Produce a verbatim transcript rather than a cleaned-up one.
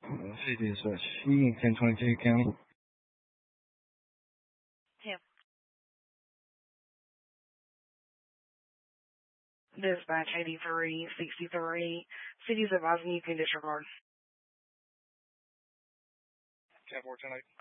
C dispatch, Eaton ten twenty-two County. Tim. Dispatch eighty-three sixty-three. City's advising you can disregard. ten four ten eight.